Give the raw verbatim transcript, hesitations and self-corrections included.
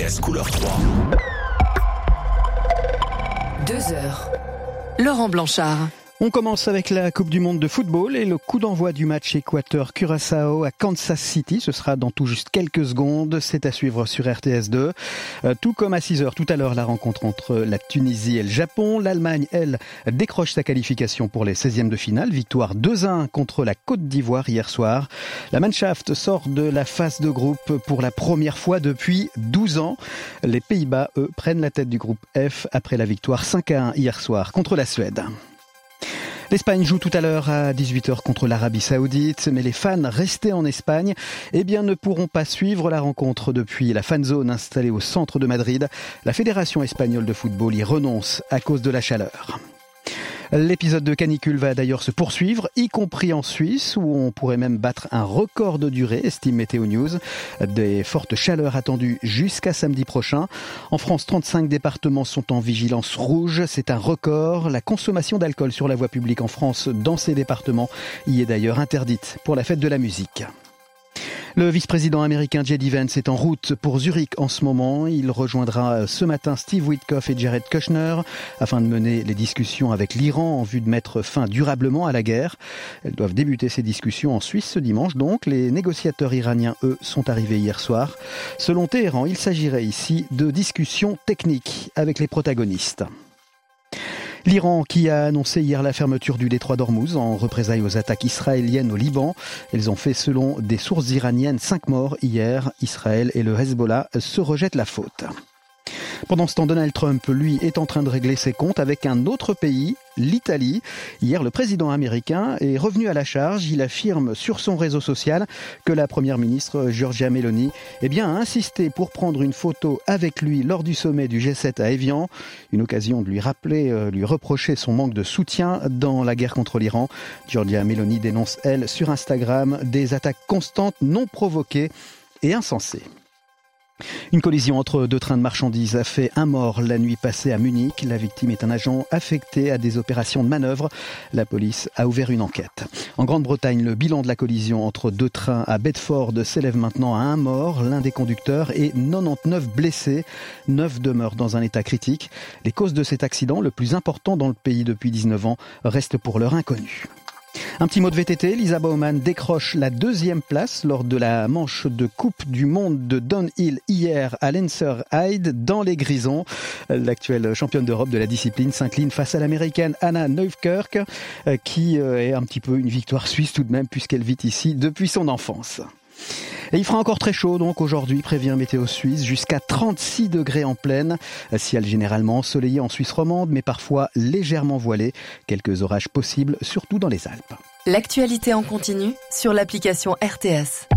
S couleur trois. Deux heures. Laurent Blanchard. On commence avec la Coupe du Monde de football et le coup d'envoi du match Équateur-Curaçao à Kansas City. Ce sera dans tout juste quelques secondes. C'est à suivre sur R T S deux. Euh, tout comme à six heures tout à l'heure, la rencontre entre la Tunisie et le Japon. L'Allemagne, elle, décroche sa qualification pour les seizièmes de finale. Victoire deux à un contre la Côte d'Ivoire hier soir. La Mannschaft sort de la phase de groupe pour la première fois depuis douze ans. Les Pays-Bas, eux, prennent la tête du groupe F après la victoire cinq à un hier soir contre la Suède. L'Espagne joue tout à l'heure à dix-huit heures contre l'Arabie Saoudite, mais les fans restés en Espagne eh bien, ne pourront pas suivre la rencontre depuis la fan zone installée au centre de Madrid. La Fédération espagnole de football y renonce à cause de la chaleur. L'épisode de canicule va d'ailleurs se poursuivre, y compris en Suisse, où on pourrait même battre un record de durée, estime Météo News. Des fortes chaleurs attendues jusqu'à samedi prochain. En France, trente-cinq départements sont en vigilance rouge. C'est un record. La consommation d'alcool sur la voie publique en France, dans ces départements, y est d'ailleurs interdite pour la fête de la musique. Le vice-président américain J D Vance est en route pour Zurich en ce moment. Il rejoindra ce matin Steve Witkoff et Jared Kushner afin de mener les discussions avec l'Iran en vue de mettre fin durablement à la guerre. Elles doivent débuter ces discussions en Suisse ce dimanche donc. Les négociateurs iraniens, eux, sont arrivés hier soir. Selon Téhéran, il s'agirait ici de discussions techniques avec les protagonistes. L'Iran qui a annoncé hier la fermeture du détroit d'Ormuz en représailles aux attaques israéliennes au Liban. Elles ont fait, selon des sources iraniennes, cinq morts hier. Israël et le Hezbollah se rejettent la faute. Pendant ce temps, Donald Trump, lui, est en train de régler ses comptes avec un autre pays, l'Italie. Hier, le président américain est revenu à la charge. Il affirme sur son réseau social que la première ministre Giorgia Meloni eh bien, a insisté pour prendre une photo avec lui lors du sommet du G sept à Évian. Une occasion de lui rappeler, euh, lui reprocher son manque de soutien dans la guerre contre l'Iran. Giorgia Meloni dénonce, elle, sur Instagram, des attaques constantes, non provoquées et insensées. Une collision entre deux trains de marchandises a fait un mort la nuit passée à Munich. La victime est un agent affecté à des opérations de manœuvre. La police a ouvert une enquête. En Grande-Bretagne, le bilan de la collision entre deux trains à Bedford s'élève maintenant à un mort, l'un des conducteurs, et quatre-vingt-dix-neuf blessés. Neuf demeurent dans un état critique. Les causes de cet accident, le plus important dans le pays depuis dix-neuf ans, restent pour l'heure inconnues. Un petit mot de V T T, Lisa Baumann décroche la deuxième place lors de la manche de Coupe du Monde de Downhill hier à Lenzerheide dans les Grisons. L'actuelle championne d'Europe de la discipline s'incline face à l'américaine Anna Neufkirch qui est un petit peu une victoire suisse tout de même puisqu'elle vit ici depuis son enfance. Et il fera encore très chaud donc aujourd'hui, prévient Météo Suisse, jusqu'à trente-six degrés en pleine. Ciel généralement ensoleillé en Suisse romande, mais parfois légèrement voilé. Quelques orages possibles, surtout dans les Alpes. L'actualité en continu sur l'application R T S.